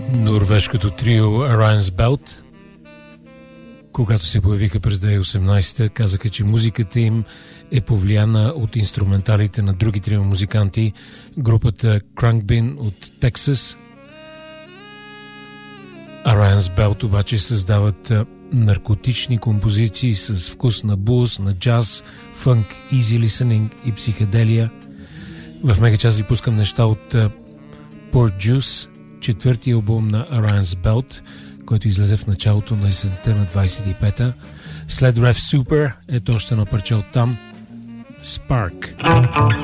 Норвежкото трио Orion's Belt, когато се появиха през 2018, казаха, че музиката им е повлияна от инструменталите на други трима музиканти, групата Khruangbin от Тексас. Orion's Belt обаче създават наркотични композиции с вкус на блуз, на джаз, фънк, easy listening и психоделия. В мегачас ви пускам неща от Port Juice, четвъртия албум на Orion's Belt, който излезе в началото на есента на 25-та. След Rev Super ето още едно парче от там, Spark.